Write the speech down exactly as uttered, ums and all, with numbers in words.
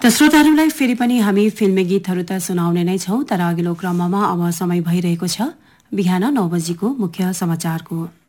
र श्रोताहरूलाई फेरि पनि हामी फिल्मी गीतहरू त सुनाउने नै छौं, तर अघिल्लो क्रममा अब समय भइरहेको छ बिहान नौ बजीको मुख्य समाचारको।